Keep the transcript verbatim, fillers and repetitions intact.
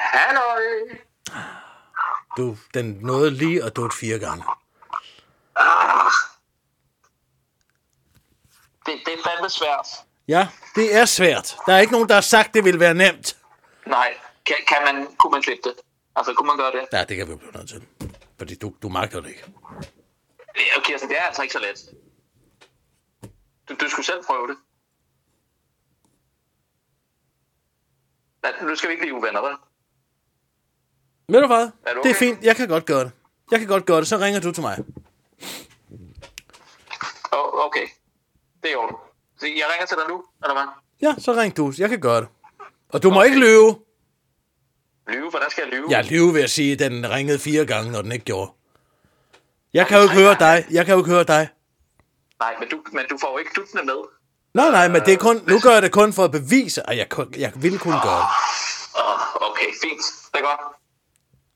Halløj. Du, den nåede lige at dutte fire gange. Ah. Det, det er fandme svært. Ja, det er svært. Der er ikke nogen, der har sagt, det ville være nemt. Nej, kan, kan man, kunne man klippe det? Altså, kunne man gøre det? Ja, det kan vi jo blive nødt til. Fordi du, du magter det ikke. Okay, altså, det er altså ikke så let. Du, du skulle selv prøve det. Ja, nu skal vi ikke blive uvenner, vel? Ved du hvad? Er du okay? Det er fint. Jeg kan godt gøre det. Jeg kan godt gøre det. Så ringer du til mig. Oh, okay. Det er jo. Jeg ringer til dig nu, eller hvad? Ja, så ring du. Jeg kan gøre det. Og du må ikke lyve. Lyve? Hvordan skal jeg lyve? Jeg lyve ved at sige, at den ringede fire gange, når den ikke gjorde. Jeg kan jo ikke høre dig. Jeg kan jo ikke høre dig. Nej, men du, men du får jo ikke duttene med. Nej, nej, men det er kun, nu gør jeg det kun for at bevise, at jeg, jeg vil kun gøre det. Oh, okay, fint. Det er godt.